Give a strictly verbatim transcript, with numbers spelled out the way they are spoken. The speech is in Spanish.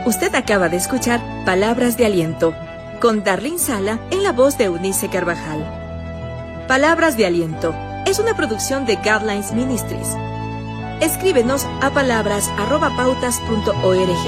Usted acaba de escuchar Palabras de Aliento, con Darlene Sala en la voz de Eunice Carvajal. Palabras de Aliento es una producción de Guidelines Ministries. Escríbenos a palabras arroba pautas punto org.